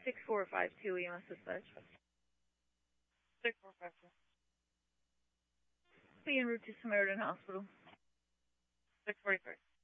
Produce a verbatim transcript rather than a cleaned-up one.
six four five two E M S dispatch. six four five two. Be en route to Samaritan Hospital. six forty-three.